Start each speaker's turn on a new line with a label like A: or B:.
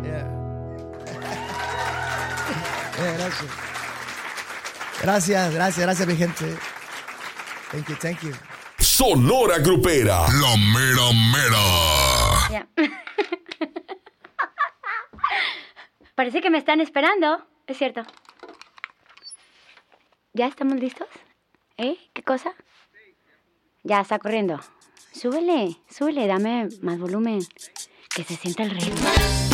A: Gracias, mi gente. Thank you.
B: Sonora Grupera.
C: La mera mera.
D: Ya. Parece que me están esperando. Es cierto. ¿Ya estamos listos? ¿Qué cosa? Ya está corriendo. Súbele, dame más volumen. Que se sienta el ritmo.